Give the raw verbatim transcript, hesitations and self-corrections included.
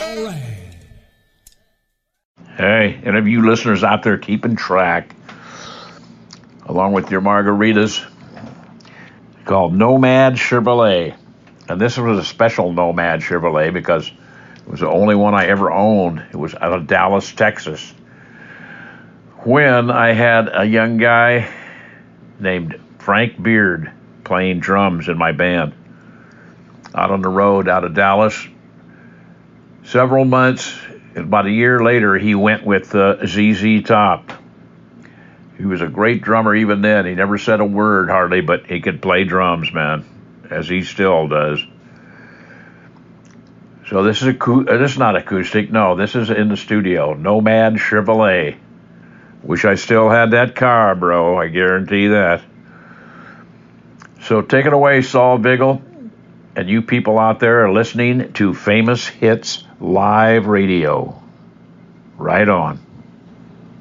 Hey, any of you listeners out there keeping track, along with your margaritas, called Nomad Chevrolet. And this was a special Nomad Chevrolet because it was the only one I ever owned. It was out of Dallas, Texas. When I had a young guy named Frank Beard playing drums in my band out on the road out of Dallas. Several months, about a year later, he went with uh, Z Z Top. He was a great drummer even then. He never said a word hardly, but he could play drums, man, as he still does. So this is a this is not acoustic. No, this is in the studio. Nomad Chevrolet. Wish I still had that car, bro. I guarantee that. So take it away, Saul Biggle, and you people out there are listening to Famous Hits Live Radio. Right on.